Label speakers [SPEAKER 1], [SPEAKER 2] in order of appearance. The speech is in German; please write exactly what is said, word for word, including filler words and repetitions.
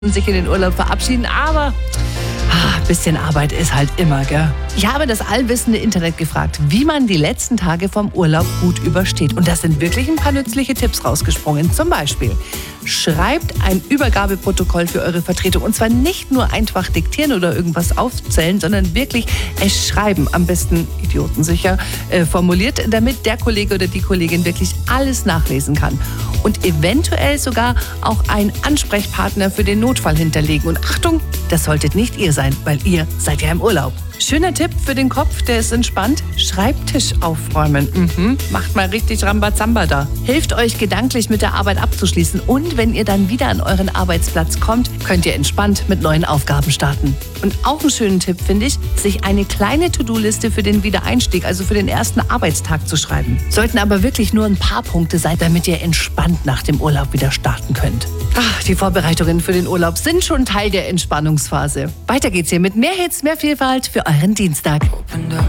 [SPEAKER 1] sich in den Urlaub verabschieden, aber ein bisschen Arbeit ist halt immer, gell? Ich habe das allwissende Internet gefragt, wie man die letzten Tage vom Urlaub gut übersteht. Und da sind wirklich ein paar nützliche Tipps rausgesprungen. Zum Beispiel, schreibt ein Übergabeprotokoll für eure Vertretung. Und zwar nicht nur einfach diktieren oder irgendwas aufzählen, sondern wirklich es schreiben. Am besten idiotensicher äh, formuliert, damit der Kollege oder die Kollegin wirklich alles nachlesen kann. Und eventuell sogar auch einen Ansprechpartner für den Notfall hinterlegen. Und Achtung, das solltet nicht ihr sein, weil ihr seid ja im Urlaub. Schöner Tipp für den Kopf, der ist entspannt. Schreibtisch aufräumen. Mhm. Macht mal richtig Rambazamba da. Hilft euch gedanklich mit der Arbeit abzuschließen. Und wenn ihr dann wieder an euren Arbeitsplatz kommt, könnt ihr entspannt mit neuen Aufgaben starten. Und auch einen schönen Tipp finde ich, sich eine kleine To-Do-Liste für den Wiedereinstieg, also für den ersten Arbeitstag zu schreiben. Sollten aber wirklich nur ein paar Punkte sein, damit ihr entspannt nach dem Urlaub wieder starten könnt. Ach, die Vorbereitungen für den Urlaub sind schon Teil der Entspannungsphase. Weiter geht's hier mit mehr Hits, mehr Vielfalt für euren Dienstag.